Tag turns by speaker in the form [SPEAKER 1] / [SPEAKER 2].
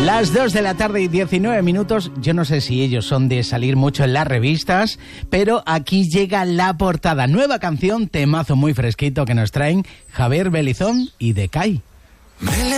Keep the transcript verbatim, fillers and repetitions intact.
[SPEAKER 1] Las dos de la tarde y diecinueve minutos. Yo no sé si ellos son de salir mucho en las revistas, pero aquí llega la portada. Nueva canción, temazo muy fresquito que nos traen Javier Belizón y Decay.